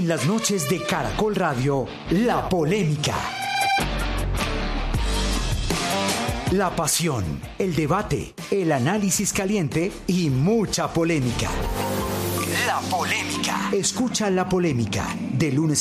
las noches de Caracol Radio, La Polémica. La pasión, el debate, el análisis caliente y mucha polémica. La Polémica. Escucha La Polémica de lunes